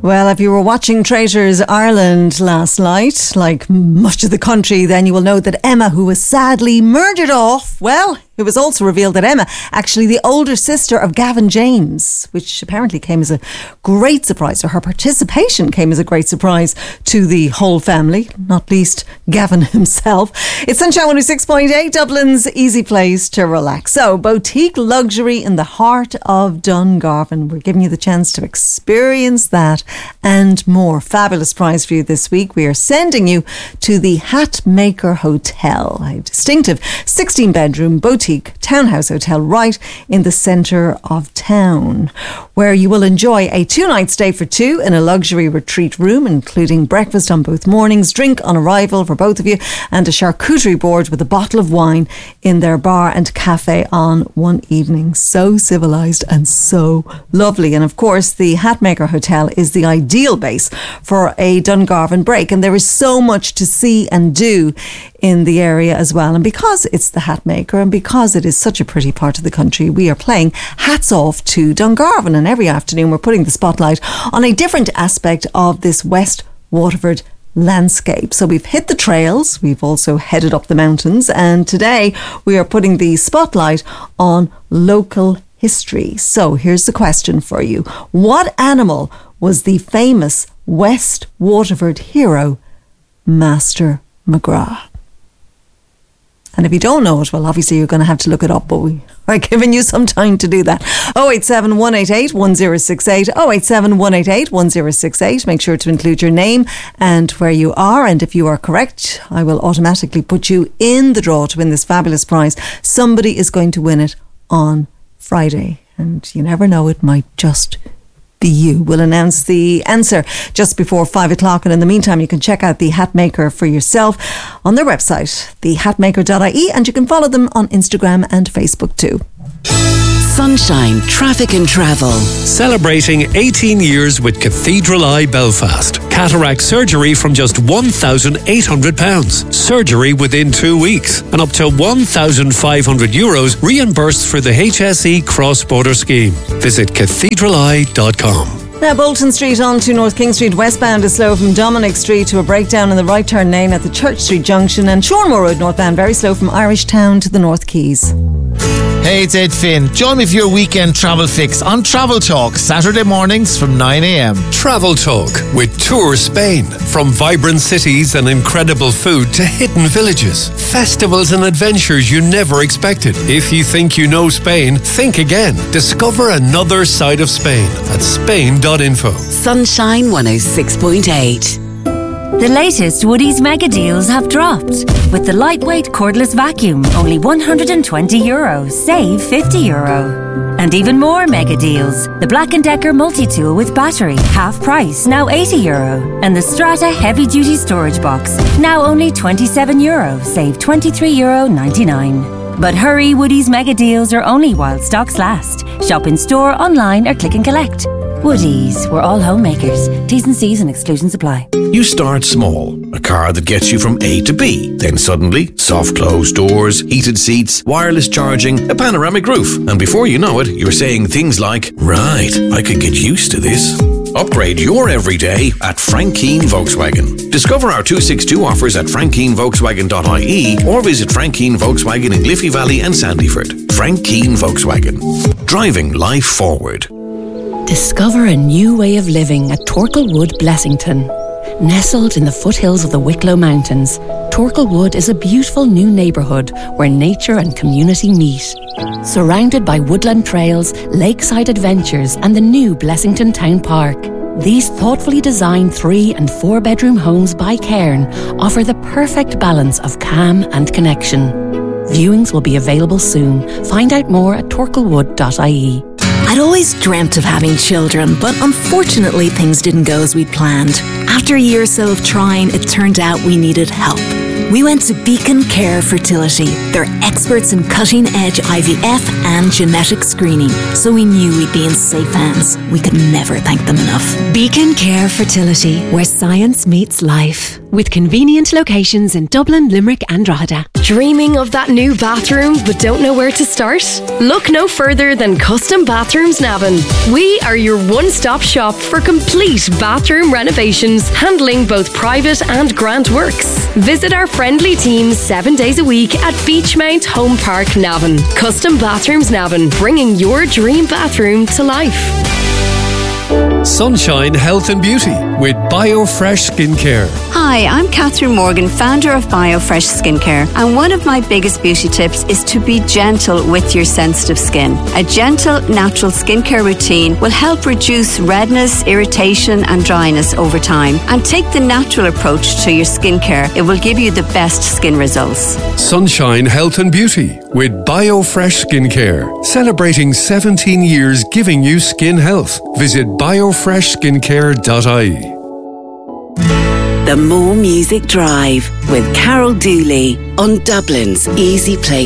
Well, if you were watching Traitors Ireland last night, like much of the country, then you will know that Emma, who was sadly murdered off, well, it was also revealed that Emma, actually the older sister of Gavin James, which apparently came as a great surprise, or her participation came as a great surprise to the whole family, not least Gavin himself. It's Sunshine 106.8, Dublin's easy place to relax. So, boutique luxury in the heart of Dungarvan. We're giving you the chance to experience that and more. Fabulous prize for you this week. We are sending you to the Hatmaker Hotel, a distinctive 16-bedroom boutique townhouse hotel right in the centre of town, where you will enjoy a 2-night stay for two in a luxury retreat room, including breakfast on both mornings, drink on arrival for both of you, and a charcuterie board with a bottle of wine in their bar and cafe on one evening. So civilised and so lovely. And of course, the Hatmaker Hotel is the ideal base for a Dungarvan break, and there is so much to see and do in the area as well. And because it's the Hatmaker and because it is such a pretty part of the country, we are playing Hats Off to Dungarvan, and every afternoon we're putting the spotlight on a different aspect of this West Waterford landscape. So we've hit the trails, we've also headed up the mountains, and today we are putting the spotlight on local history. So here's the question for you. What animal was the famous West Waterford hero, Master McGrath? And if you don't know it, well, obviously you're going to have to look it up, but we are giving you some time to do that. 087 188 1068, 087 188 1068. Make sure to include your name and where you are. And if you are correct, I will automatically put you in the draw to win this fabulous prize. Somebody is going to win it on Friday. And you never know, it might just be you. We'll announce the answer just before 5 o'clock, and in the meantime you can check out the Hatmaker for yourself on their website, thehatmaker.ie, and you can follow them on Instagram and Facebook too. Sunshine Traffic and Travel. Celebrating 18 years with Cathedral Eye Belfast. Cataract surgery from just £1,800. Surgery within 2 weeks. And up to €1,500 reimbursed for the HSE cross-border scheme. Visit cathedraleye.com. Now, Bolton Street on to North King Street westbound is slow from Dominic Street to a breakdown in the right turn lane at the Church Street junction, and Shoremore Road northbound very slow from Irish Town to the North Quays. Hey, it's Ed Finn. Join me for your weekend travel fix on Travel Talk, Saturday mornings from 9 a.m. Travel Talk with Tour Spain. From vibrant cities and incredible food to hidden villages, festivals and adventures you never expected. If you think you know Spain, think again. Discover another side of Spain at spain.info. Sunshine 106.8. The latest Woodies mega deals have dropped. With the lightweight cordless vacuum, only €120, save €50. And even more mega deals. The Black & Decker multi-tool with battery, half price, now €80. And the Strata heavy-duty storage box, now only €27, save €23.99. But hurry, Woodies mega deals are only while stocks last. Shop in store, online or click and collect. Woodies, we're all homemakers. T's and C's and exclusions apply. You start small, a car that gets you from A to B. Then suddenly, soft closed doors, heated seats, wireless charging, a panoramic roof. And before you know it, you're saying things like, right, I could get used to this. Upgrade your everyday at Frank Keane Volkswagen. Discover our 262 offers at frankkeanevolkswagen.ie or visit Frank Keane Volkswagen in Liffey Valley and Sandyford. Frank Keane Volkswagen. Driving life forward. Discover a new way of living at Torklewood, Blessington. Nestled in the foothills of the Wicklow Mountains, Torklewood is a beautiful new neighbourhood where nature and community meet. Surrounded by woodland trails, lakeside adventures and the new Blessington Town Park, these thoughtfully designed 3- and 4-bedroom homes by Cairn offer the perfect balance of calm and connection. Viewings will be available soon. Find out more at torklewood.ie. I'd always dreamt of having children, but unfortunately things didn't go as we'd planned. After a year or so of trying, it turned out we needed help. We went to Beacon Care Fertility. They're experts in cutting-edge IVF and genetic screening, so we knew we'd be in safe hands. We could never thank them enough. Beacon Care Fertility, where science meets life. with convenient locations in Dublin, Limerick and Drogheda. Dreaming of that new bathroom but don't know where to start? Look no further than Custom Bathrooms Navan. We are your one-stop shop for complete bathroom renovations, handling both private and grant works. Visit our friendly team 7 days a week at Beachmount Home Park, Navan. Custom Bathrooms Navan, bringing your dream bathroom to life. Sunshine Health and Beauty with BioFresh Skincare. Hi, I'm Catherine Morgan, founder of BioFresh Skincare, and one of my biggest beauty tips is to be gentle with your sensitive skin. A gentle, natural skincare routine will help reduce redness, irritation and dryness over time. And take the natural approach to your skincare. It will give you the best skin results. Sunshine Health and Beauty with BioFresh Skincare. Celebrating 17 years giving you skin health. Visit biofreshskincare.ie. The More Music Drive with Carol Dooley on Dublin's Easy Play.